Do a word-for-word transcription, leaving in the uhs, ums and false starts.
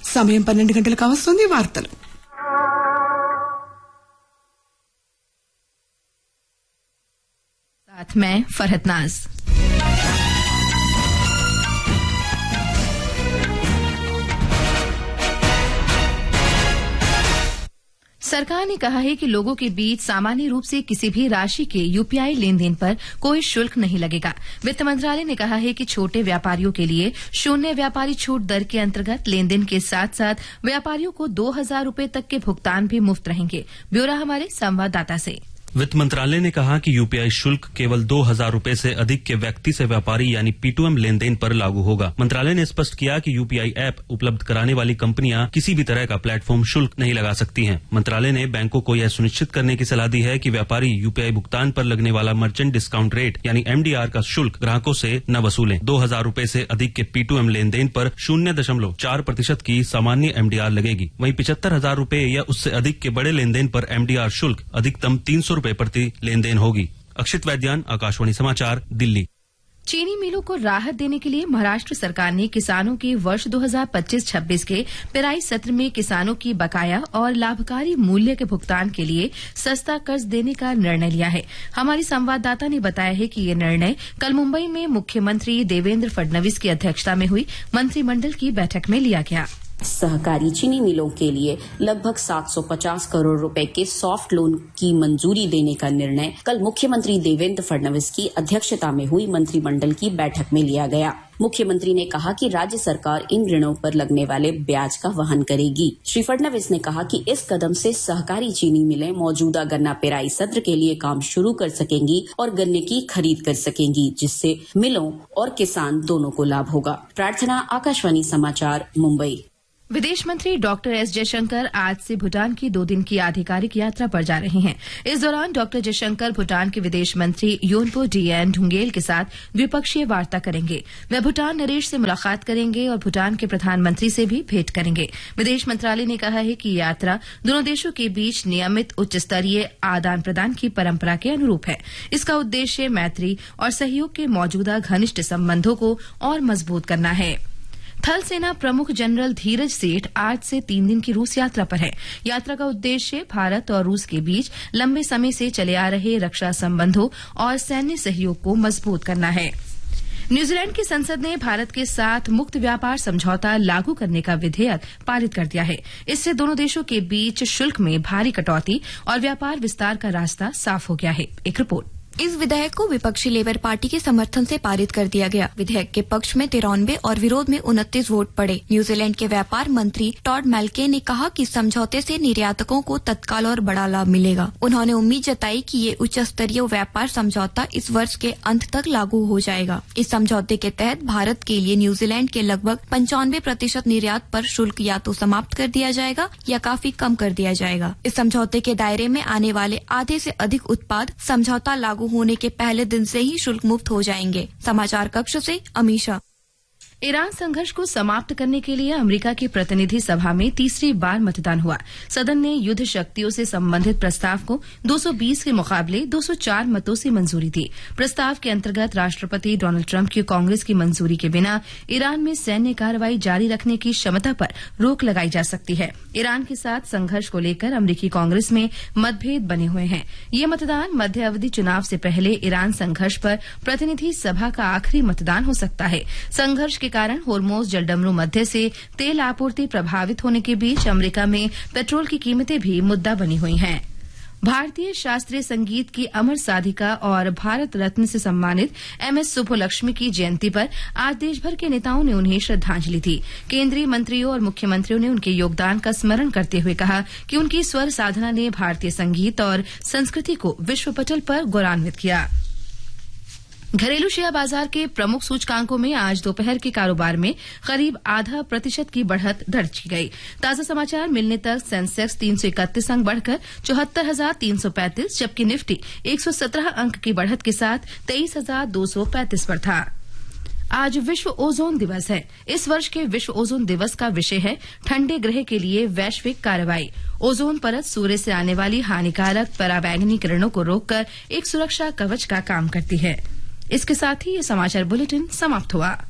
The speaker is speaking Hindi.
సమయం పన్నెండు గంటలకు వస్తుంది వార్తలు. साथ मैं फरहत नाज. सरकार ने कहा है कि लोगों के बीच सामान्य रूप से किसी भी राशि के यूपीआई लेन देन पर कोई शुल्क नहीं लगेगा. वित्त मंत्रालय ने कहा है कि छोटे व्यापारियों के लिए शून्य व्यापारी छूट दर के अंतर्गत लेन देन के साथ साथ व्यापारियों को दो हजार रूपये तक के भुगतान भी मुफ्त रहेंगे. ब्यौरा हमारे संवाददाता से. वित्त मंत्रालय ने कहा कि यूपीआई शुल्क केवल दो हजार रूपये से अधिक के व्यक्ति से व्यापारी यानी P to M lane then पर लागू होगा. मंत्रालय ने स्पष्ट किया कि यूपीआई ऐप उपलब्ध कराने वाली कंपनियां किसी भी तरह का प्लेटफॉर्म शुल्क नहीं लगा सकती हैं. मंत्रालय ने बैंकों को यह सुनिश्चित करने की सलाह दी है कि व्यापारी यूपीआई भुगतान पर लगने वाला मर्चेंट डिस्काउंट रेट यानी एमडीआर का शुल्क ग्राहकों से न वसूलें. दो हजार रूपये से अधिक के P to M lane then पर शून्य दशमलव चार प्रतिशत की सामान्य एमडीआर लगेगी. वहीं पिछहत्तर हजार रूपये या उससे अधिक के बड़े लेन देन पर एमडीआर शुल्क अधिकतम तीन सौ रूपये प्रति लेन देन होगी. अक्षित वैद्यान, आकाशवाणी समाचार, दिल्ली. चीनी मिलों को राहत देने के लिए महाराष्ट्र सरकार ने किसानों के वर्ष दो हजार पच्चीस छब्बीस के पेराई सत्र में किसानों की बकाया और लाभकारी मूल्य के भुगतान के लिए सस्ता कर्ज देने का निर्णय लिया है. हमारी संवाददाता ने बताया है कि ये निर्णय कल मुंबई में मुख्यमंत्री देवेंद्र फडणवीस की अध्यक्षता में हुई मंत्रिमंडल की बैठक में लिया गया. सहकारी चीनी मिलों के लिए लगभग सात सौ पचास करोड़ रुपए के सॉफ्ट लोन की मंजूरी देने का निर्णय कल मुख्यमंत्री देवेंद्र फडणवीस की अध्यक्षता में हुई मंत्रिमंडल की बैठक में लिया गया. मुख्यमंत्री ने कहा कि राज्य सरकार इन ऋणों पर लगने वाले ब्याज का वहन करेगी. श्री फडणवीस ने कहा कि इस कदम से सहकारी चीनी मिलें मौजूदा गन्ना पेराई सत्र के लिए काम शुरू कर सकेंगी और गन्ने की खरीद कर सकेंगी, जिससे मिलों और किसान दोनों को लाभ होगा. प्रार्थना, आकाशवाणी समाचार, मुंबई. विदेश मंत्री डॉक्टर एस जयशंकर आज से भूटान की दो दिन की आधिकारिक यात्रा पर जा रहे हैं. इस दौरान डॉक्टर जयशंकर भूटान के विदेश मंत्री योनपो डीएन ढुंगेल के साथ द्विपक्षीय वार्ता करेंगे. वे भूटान नरेश से मुलाकात करेंगे और भूटान के प्रधानमंत्री से भी भेंट करेंगे. विदेश मंत्रालय ने कहा है कि ये यात्रा दोनों देशों के बीच नियमित उच्च स्तरीय आदान प्रदान की परंपरा के अनुरूप है. इसका उद्देश्य मैत्री और सहयोग के मौजूदा घनिष्ठ संबंधों को और मजबूत करना है. थल सेना प्रमुख जनरल धीरज सेठ आज से तीन दिन की रूस यात्रा पर है. यात्रा का उद्देश्य भारत और रूस के बीच लंबे समय से चले आ रहे रक्षा संबंधों और सैन्य सहयोग को मजबूत करना है. न्यूजीलैंड की संसद ने भारत के साथ मुक्त व्यापार समझौता लागू करने का विधेयक पारित कर दिया है. इससे दोनों देशों के बीच शुल्क में भारी कटौती और व्यापार विस्तार का रास्ता साफ हो गया है. एक रिपोर्ट. इस विधेयक को विपक्षी लेबर पार्टी के समर्थन से पारित कर दिया गया. विधेयक के पक्ष में तिरानवे और विरोध में उनतीस वोट पड़े. न्यूजीलैंड के व्यापार मंत्री टॉड मैल्के ने कहा कि समझौते से निर्यातकों को तत्काल और बड़ा लाभ मिलेगा. उन्होंने उम्मीद जताई कि ये उच्च स्तरीय व्यापार समझौता इस वर्ष के अंत तक लागू हो जाएगा. इस समझौते के तहत भारत के लिए न्यूजीलैंड के लगभग पंचानवे प्रतिशत निर्यात पर शुल्क या तो समाप्त कर दिया जाएगा या काफी कम कर दिया जाएगा. इस समझौते के दायरे में आने वाले आधे से अधिक उत्पाद समझौता लागू होने के पहले दिन से ही शुल्क मुक्त हो जाएंगे. समाचार कक्ष से अमीशा. ईरान संघर्ष को समाप्त करने के लिए अमेरिका की प्रतिनिधि सभा में तीसरी बार मतदान हुआ. सदन ने युद्ध शक्तियों से संबंधित प्रस्ताव को दो सौ बीस के मुकाबले दो सौ चार मतों से मंजूरी दी. प्रस्ताव के अंतर्गत राष्ट्रपति डोनाल्ड ट्रंप की कांग्रेस की मंजूरी के बिना ईरान में सैन्य कार्रवाई जारी रखने की क्षमता पर रोक लगाई जा सकती है. ईरान के साथ संघर्ष को लेकर अमेरिकी कांग्रेस में मतभेद बने हुए हैं. ये मतदान मध्य अवधि चुनाव से पहले ईरान संघर्ष पर प्रतिनिधि सभा का आखिरी मतदान हो सकता है. संघर्ष के कारण होर्मुज जलडमरू मध्य से तेल आपूर्ति प्रभावित होने के बीच अमेरिका में पेट्रोल की कीमतें भी मुद्दा बनी हुई हैं. भारतीय शास्त्रीय संगीत की अमर साधिका और भारत रत्न से सम्मानित एम एस सुब्बुलक्ष्मी की जयंती पर आज देशभर के नेताओं ने उन्हें श्रद्धांजलि दी. केंद्रीय मंत्रियों और मुख्यमंत्रियों ने उनके योगदान का स्मरण करते हुए कहा कि उनकी स्वर साधना ने भारतीय संगीत और संस्कृति को विश्व पटल पर गौरवान्वित किया. घरेलू शेयर बाजार के प्रमुख सूचकांकों में आज दोपहर के कारोबार में करीब आधा प्रतिशत की बढ़त दर्ज की गई. ताजा समाचार मिलने तक सेंसेक्स तीन सौ इकतीस अंक बढ़कर चौहत्तर हजार तीन सौ पैंतीस, जबकि निफ्टी एक सौ सत्रह अंक की बढ़त के साथ तेईस हजार दो सौ पैंतीस पर था. आज विश्व ओजोन दिवस है. इस वर्ष के विश्व ओजोन दिवस का विषय है ठंडे ग्रह के लिए वैश्विक कार्रवाई. ओजोन परत सूर्य से आने वाली हानिकारक पराबैंगनी किरणों को रोककर एक सुरक्षा कवच का काम करती है. इसके साथ ही ये समाचार बुलेटिन समाप्त हुआ.